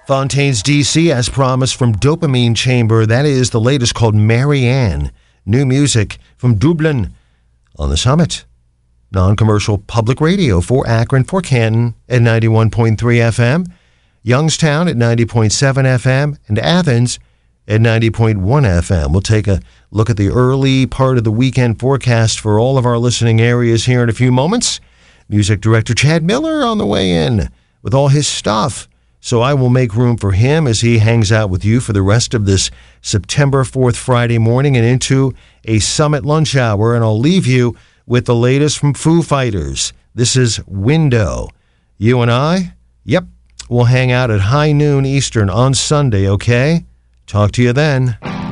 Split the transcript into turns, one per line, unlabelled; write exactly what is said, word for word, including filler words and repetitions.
Fontaine's D C, as promised, from Dopamine Chamber. That is the latest, called Marianne. New music from Dublin on the Summit. Non-commercial public radio for Akron, for Canton at ninety-one point three F M, Youngstown at ninety point seven F M, and Athens at ninety point one F M. We'll take a look at the early part of the weekend forecast for all of our listening areas here in a few moments. Music director Chad Miller on the way in with all his stuff. So I will make room for him as he hangs out with you for the rest of this September fourth Friday morning and into a Summit lunch hour. And I'll leave you with the latest from Foo Fighters. This is Window. You and I, yep, we'll hang out at high noon Eastern on Sunday, okay? Talk to you then.